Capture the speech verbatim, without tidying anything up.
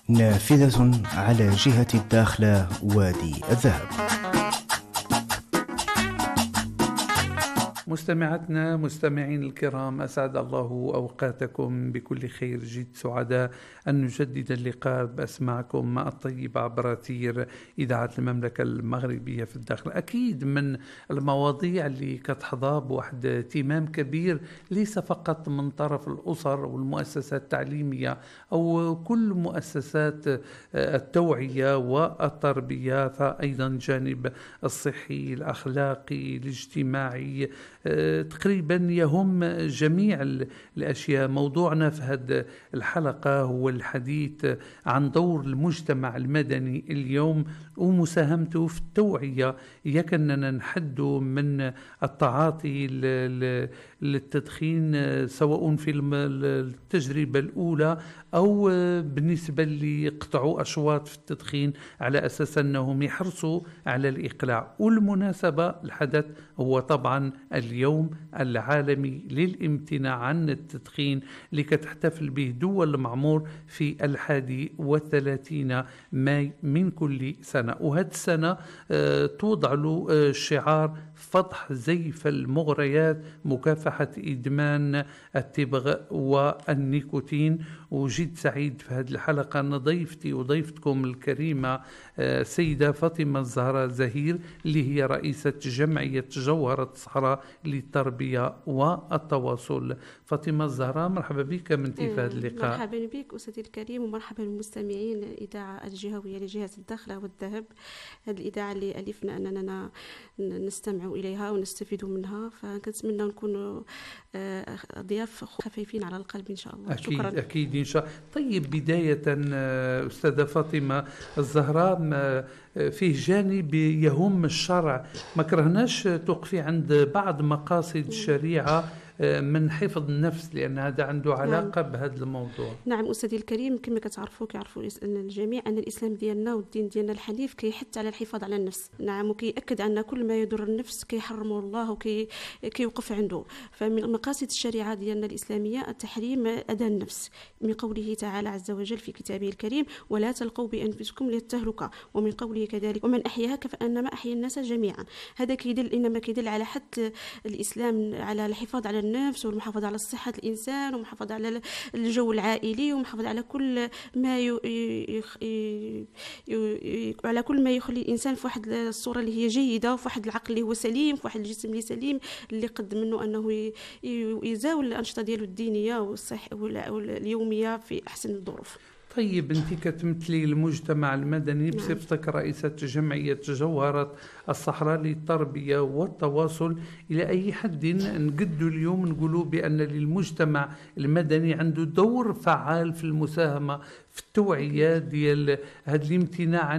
نافذة على جهة الداخلة وادي الذهب. مستمعتنا مستمعين الكرام، أسعد الله أوقاتكم بكل خير. جد سعداء أن نجدد اللقاء بأسماعكم الطيب عبر أثير إذاعة المملكة المغربية في الداخل. أكيد من المواضيع اللي كتحظى بواحد اهتمام كبير، ليس فقط من طرف الأسر والمؤسسات التعليمية أو كل مؤسسات التوعية والتربية، فأيضا الجانب الصحي الأخلاقي الاجتماعي، تقريبا يهم جميع الأشياء. موضوعنا في هذه الحلقة هو الحديث عن دور المجتمع المدني اليوم ومساهمته في التوعية، إياك أننا نحد من التعاطي للتدخين سواء في التجربة الأولى أو بالنسبة اللي يقطعوا أشواط في التدخين على أساس أنهم يحرصوا على الإقلاع. والمناسبة الحدث هو طبعا اليوم العالمي للامتناع عن التدخين اللي كتحتفل به دول المعمور في الحادي والثلاثين ماي من كل سنة. وهذه السنة آه توضع له آه شعار فضح زيف المغريات، مكافحة إدمان التبغ والنيكوتين. وجد سعيد في هذه الحلقة أن ضيفتي وضيفتكم الكريمة آه سيدة فاطمة الزهراء زهير، اللي هي رئيسة جمعية جوهرة الصحراء للتربية والتواصل. فاطمة الزهراء، مرحبا بك من في هذا اللقاء. مرحبا بك أستاذي الكريم، ومرحبا بالمستمعين الإذاعة الجهوية لجهة الداخلة والذهب، هذه الإذاعة اللي ألفنا أننا نستمع إليها ونستفيد منها، فكنتمنى نكون ضياف خفيفين على القلب إن شاء الله. أكيد شكرا. أكيد إن شاء الله. طيب، بداية أستاذة فاطمة الزهراء، فيه جانب يهم الشرع، ما كرهناش توقفي عند بعض مقاصد الشريعة من حفظ النفس، لأن هذا عنده علاقة نعم. بهذا الموضوع. نعم أستاذي الكريم، كما كتعرفوا كيعرفوا الجميع أن الإسلام ديالنا والدين ديالنا الحنيف كيحث على الحفاظ على النفس، نعم، وكيأكد أن كل ما يضر النفس كيحرمه الله وكيوقف عنده. فمن مقاصد الشريعة ديالنا الإسلامية التحريم أذى النفس، من قوله تعالى عز وجل في كتابه الكريم: ولا تلقوا بأنفسكم للتهلكة، ومن قوله كذلك: ومن أحياها كأنما أحيا الناس جميعا. هذا كيدل إنما كيدل على حث الإسلام على الحفاظ على النفس والمحافظة على صحة الإنسان ومحافظة على الجو العائلي ومحافظة على كل ما ي... ي... ي... على كل ما يخلي الإنسان في واحد الصورة اللي هي جيدة، وفي واحد العقل اللي هو سليم، في واحد الجسم اللي سليم، اللي قد منه أنه ي... يزاول الأنشطة ديالو الدينية والصح واليومية في أحسن الظروف. طيب، أنت كتمثلي المجتمع المدني بصفتك رئيسة جمعية جوهرة الصحراء للتربية والتواصل. إلى أي حد نقدوا اليوم نقولوا بأن للمجتمع المدني عنده دور فعال في المساهمة في التوعية ديال هذا الامتناع